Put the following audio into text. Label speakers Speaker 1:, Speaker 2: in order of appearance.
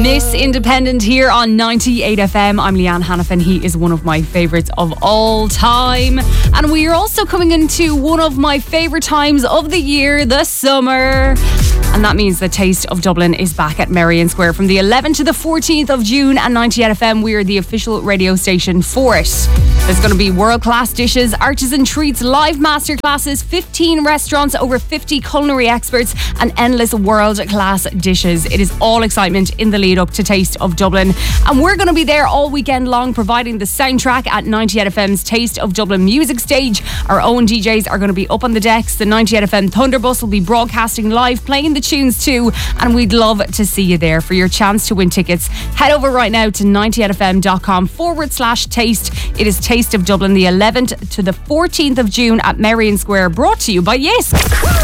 Speaker 1: Miss Independent here on 98 FM. I'm Leanne Hannafin. He is one of my favourites of all time. And we are also coming into one of my favourite times of the year, the summer. And that means the Taste of Dublin is back at Merrion Square from the 11th to the 14th of June. And 98 FM, we are the official radio station for it. There's going to be world-class dishes, artisan treats, live masterclasses, 15 restaurants, over 50 culinary experts, and endless world-class dishes. It is all excitement in the lead up to Taste of Dublin. And we're going to be there all weekend long, providing the soundtrack at 98 FM's Taste of Dublin music stage. Our own DJs are going to be up on the decks. The 98 FM Thunderbus will be broadcasting live, playing the tunes too. And we'd love to see you there. For your chance to win tickets, head over right now to 98fm.com/taste. It is Taste of Dublin, the 11th to the 14th of June at Merrion Square, brought to you by Yes.